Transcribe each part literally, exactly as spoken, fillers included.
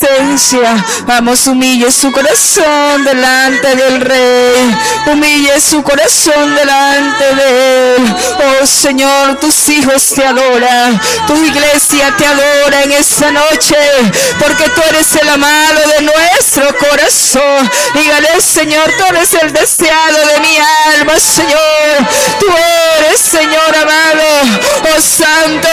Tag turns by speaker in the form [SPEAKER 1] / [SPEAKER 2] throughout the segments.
[SPEAKER 1] presencia. Vamos, humille su corazón delante del Rey. Humille su corazón delante de Él. Oh Señor, tus hijos te adoran. Tu iglesia te adora en esta noche, porque tú eres el amado de nuestro corazón. Dígale, Señor, tú eres el deseado de mi alma, Señor. Tú eres, Señor amado. Oh Santo,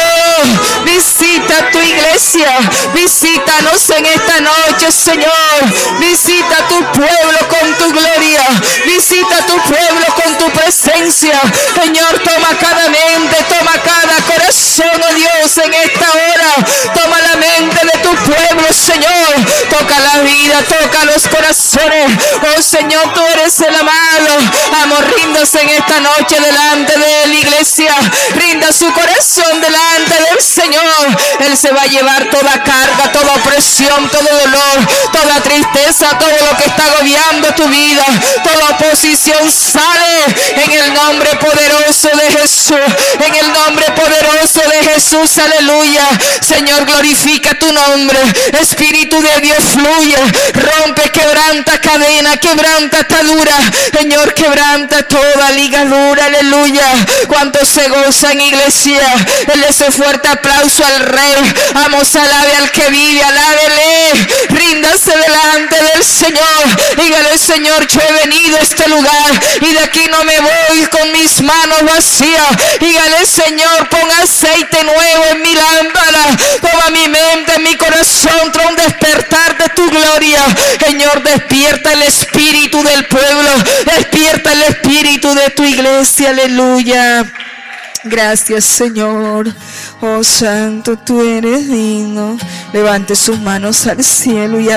[SPEAKER 1] visita tu iglesia. Visítanos en esta noche, Señor. Visita tu pueblo con tu gloria. Visita tu pueblo con tu presencia. Señor, toma cada mente, toma cada corazón, oh Dios, en esta hora. Toma la mente de tu pueblo, Señor. Toca la vida, toca los corazones. Oh Señor, tú eres el amado. Vamos, ríndase en esta noche delante de la iglesia. Rinda su corazón delante del Señor. Él se va a llevar toda carga, toda opresión, todo dolor, toda tristeza, todo lo que está agobiando tu vida. Toda oposición sale en el nombre poderoso de Jesús. En el nombre poderoso de Jesús, aleluya. Señor, glorifica tu nombre. Espíritu de Dios, fluye, rompe, quebranta cadena, quebranta atadura. Señor, quebranta toda ligadura, aleluya. Cuántos se gozan, iglesia. Él le hace fuerte aplauso al Rey. Vamos, alabe al que vive, alábele. Ríndase delante del Señor. Dígale, Señor, yo he venido a este lugar y de aquí no me voy con mis manos vacías. Dígale, Señor, pon aceite nuevo en mi lámpara. Toma mi mente, mi corazón, trae un despertar de tu gloria. Señor, despierta el espíritu del pueblo. Despierta el espíritu de tu iglesia, aleluya. Gracias, Señor. Oh Santo, tú eres digno. Levante sus manos al cielo y